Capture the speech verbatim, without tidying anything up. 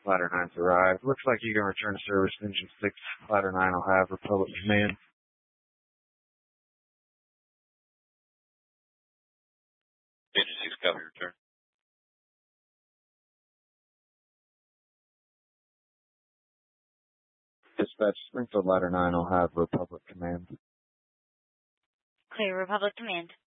Ladder nine's arrived. Looks like you can return to service. Engine six, Ladder nine will have Republic Command. Engine six, copy, return. Dispatch, Springfield Ladder nine will have Republic Command. Clear, Republic Command.